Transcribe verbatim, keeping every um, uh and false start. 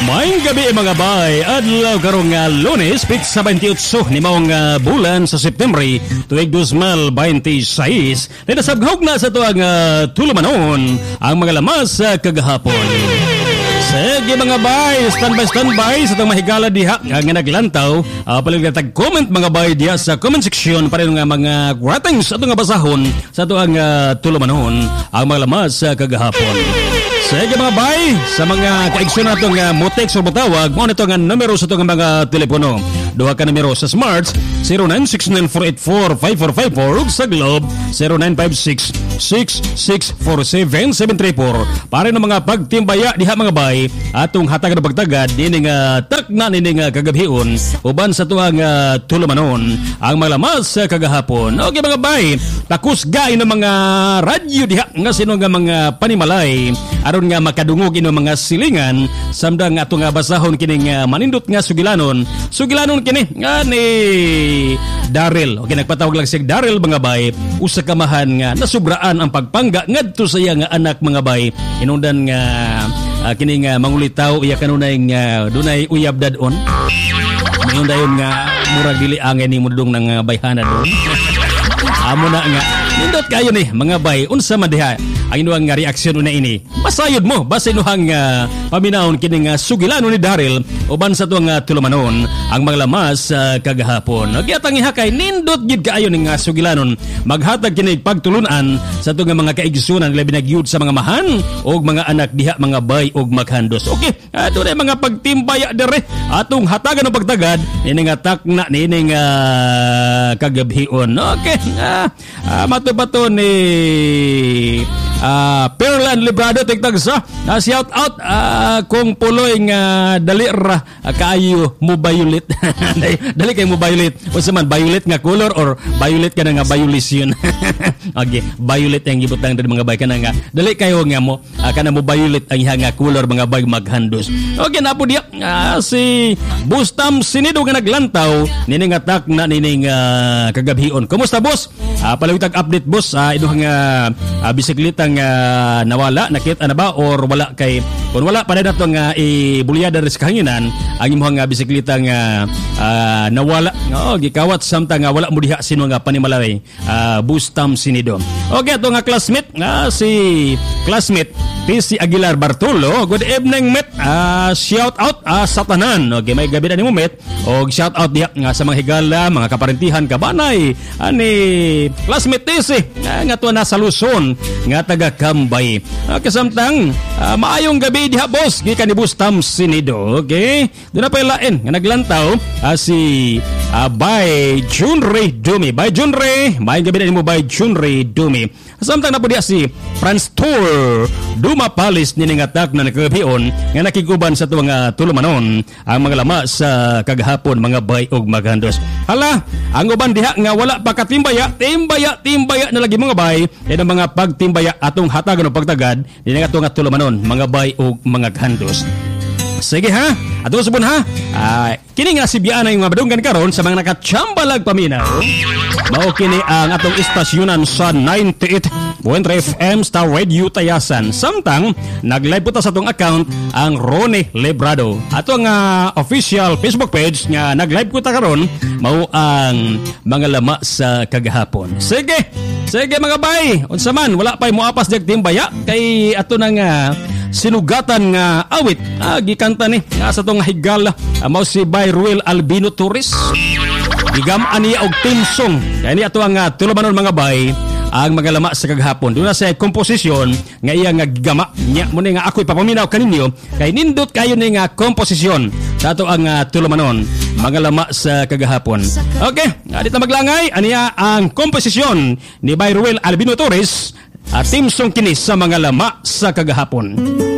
Maayong gabi mga bay, adlaw karong nga Lunes, pits sa twenty-eight ni maong uh, bulan sa September, tuig twenty twenty-six. Ninasabghog na sa tuwang uh, tulumanon ang mga lamas sa uh, kagahapon. Sige mga bay, standby standby sa itong mahigala diha nga naglantaw. Uh, Palig na tag-comment mga bay diha sa comment section para nga mga ratings sa itong basahon sa tuwang uh, tulumanon ang mga lamas sa uh, kagahapon. Sige mga bay, sa mga kaigsoon na itong uh, motex o matawag, mo na itong uh, numero sa itong mga telepono. Duha ka numero sa Smarts, zero nine six nine four eight four five four five four, ug sa Globe, zero nine five six six six four seven seven three four. Para ng mga pagtimbaya diha mga bay, atong hatagan ng pagtagad, dining uh, takna nining uh, kagabhion, uban sa tuwang uh, tulumanon, ang mga lamas sa uh, kagahapon. Okay mga bay, takusgay ng mga radyo diha, nga sino nga mga panimalay, aron nga makadungog ino mga silingan samdang ato nga basahon kining uh, manindot nga sugilanon sugilanon kini nga ni Daryl. Okay, nagpatawag lang si Daryl mga bay, usa ka mahan nga nasubraan ang pagpangga ngadto sa iya nga anak mga bay, inundan nga uh, kini nga mangulitaw iya kanunay nga dunay uyab dadon, mayon dayon nga murag dili angay ni mudong nang uh, bayhana don. Amo na nga nindot kayo ni mga bay, unsa man diha ang inuang nga reaksyon na ini. Masayod mo basta inuhang uh, paminahon kining uh, sugilanon ni Daryl uban sa tuwang uh, tulumanon ang mga lamas sa uh, kagahapon. Nagyatang ihakay nindot gid kaayo ning uh, sugilanon maghatag kini pagtulunan sa tuwang mga kaigsunan labi nagyud sa mga mahan og mga anak diha mga bay og maghandos. Okay, uh, doon ay mga pagtimbaya dire atong hatagan ng pagtagad nining takna nining uh, kagabhion. Okay, uh, uh, matubato ni Uh, Perlan Librado tigtag sa uh, shout out uh, kung puloy nga dali ra uh, kaayo mo violet. Dali kay mo violet o man violet nga color or violet ka na nga violation. Okay, violet ang gibutang dari mga bay ka na nga dali kayo nga mo uh, kana mo violet ang iha nga color mga bay maghandos. Okay na po diya uh, si Bustam Sinido nga naglantaw nining atak na nining uh, kagabhion. Kumusta boss? Uh, palawitag update boss uh, iduhang uh, uh, bisikleta nga nawala, nakita na ba or wala kay kung wala pa na ito nga ibulyada rin sa kahanginan ang imong nga bisikleta nga uh, nawala oo, gikawat samtang nga wala mo diha sino nga panimalay uh, Bustam Sinido. Okay, ito nga classmate nga si classmate P C Aguilar Bartolo. Good evening met, uh, shout out uh, sa tanan. Okay, may gabi na ni mo met og shout out diha nga sa mga higala, mga kaparentihan, kabanay ani classmate T C nga, nga to na sa Luzon nga taga Kambay. Uh, kasamtang uh, maayong gabi diha boss gikan ni Bustam Sinido. Okay, doon na pa lain nga naglantaw uh, si uh, Bay Junre Dumi. Bay Junre, maayong gabi na nimo Bay Junre Dumi. Samtang na po diha si Franz Tour Duma Palis nining atak na nakagabion nga nakiguban sa tuwang uh, tulumanon ang mga lama sa kagahapon mga bay og maghandos. Hala, ang uban diha nga wala pa katimbaya, timbaya, timbaya na lagi mga bay, yan ang mga pagtimbaya atong hatagan o pagtagad nining atong tulumanon mga bay og mga ghandos. Sige ha, ato subon ha. Uh, kini nga si Biana yung madunggan karon sa mga nakachambalag paminaw. Mao kini ang atong istasyonan sa ninety-eight point three F M Star Radio Tayasan. Samtang nag-live po ta sa atong account ang Ronnie Librado. Ato nga uh, official Facebook page nga nag-live ko ta karon mao ang mga lama sa kagahapon. Sige. Sige mga bay, unsa man wala pay moapas jag timbaya kay ato na nga sinugatan nga awit ah, gikanta ni nga sa tong higala uh, mao si Bay Ruel Albino Torres gigamaan niya og team song kaya ni ato ang uh, tulumanon mga bay ang mga lama sa kagahapon. Doon na sa komposisyon nga iya nga gigama niya mo nga ako ipapaminaw kaninyo kay nindot kayo ni nga komposisyon sa ato ang uh, tulumanon mga lama sa kagahapon. Okay, dito maglangay aniya ang komposisyon ni Bay Ruel Albino Torres at team song kini sa mga lama sa kagahapon.